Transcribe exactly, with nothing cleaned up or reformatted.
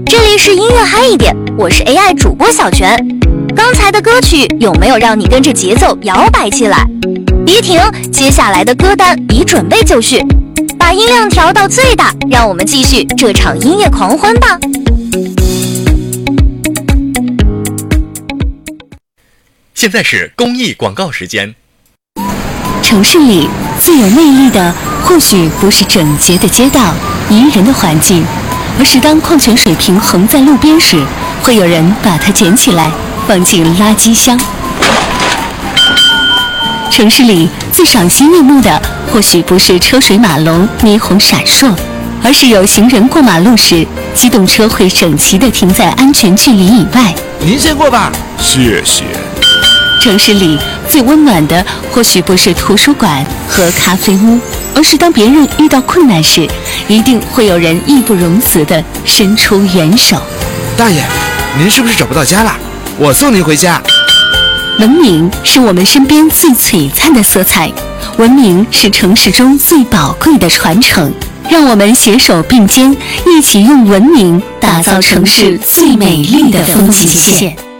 这里是音乐嗨一点，我是 A I 主播小泉。刚才的歌曲有没有让你跟着节奏摇摆起来？别停，接下来的歌单已准备就绪，把音量调到最大，让我们继续这场音乐狂欢吧。 现在是公益广告时间。 城市里最有魅力的，或许不是整洁的街道、宜人的环境，而是当矿泉水瓶横在路边时，会有人把它捡起来放进垃圾箱。城市里最赏心悦目的，或许不是车水马龙、霓虹闪烁，而是有行人过马路时，机动车会整齐地停在安全距离以外。 您先过吧， 谢谢。 城市里最温暖的，或许不是图书馆和咖啡屋，而是当别人遇到困难时，一定会有人义不容辞地伸出援手。 大爷，您是不是找不到家了？我送您回家。 文明是我们身边最璀璨的色彩，文明是城市中最宝贵的传承。让我们携手并肩，一起用文明打造城市最美丽的风景线。